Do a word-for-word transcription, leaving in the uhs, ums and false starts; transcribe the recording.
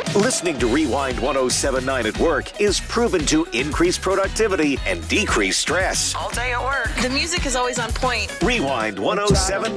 Listening to Rewind one oh seven point nine at work is proven to increase productivity and decrease stress. All day at work. The music is always on point. Rewind one oh seven point nine.